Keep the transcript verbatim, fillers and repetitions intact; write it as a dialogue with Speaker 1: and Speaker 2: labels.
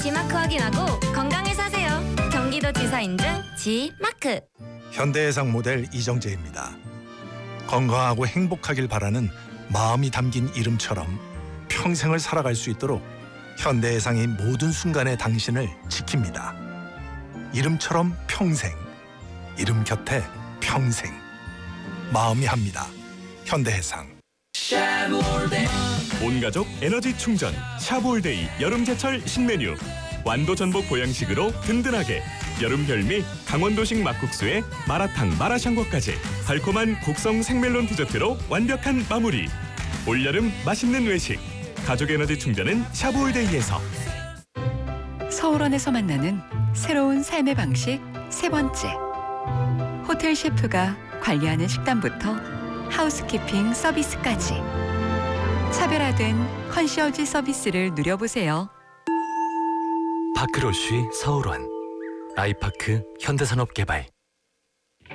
Speaker 1: 지마크 확인하고 건강을 사세요. 경기도지사 인증 지마크.
Speaker 2: 현대해상 모델 이정재입니다. 건강하고 행복하길 바라는 마음이 담긴 이름처럼 평생을 살아갈 수 있도록 현대해상이 모든 순간에 당신을 지킵니다. 이름처럼 평생, 이름 곁에 평생. 마음이 합니다. 현대해상.
Speaker 3: 온가족 에너지 충전 샤브올데이 여름제철 신메뉴. 완도 전복 보양식으로 든든하게. 여름 별미 강원도식 막국수에 마라탕 마라샹궈까지 달콤한 곡성 생멜론 디저트로 완벽한 마무리. 올여름 맛있는 외식. 가족 에너지 충전은 샤브올데이에서.
Speaker 4: 서울원에서 만나는 새로운 삶의 방식 세 번째. 호텔 셰프가 관리하는 식단부터 하우스키핑 서비스까지 차별화된 컨시어지 서비스를 누려보세요.
Speaker 5: 파크로쉬 서울원, 아이파크 현대산업개발.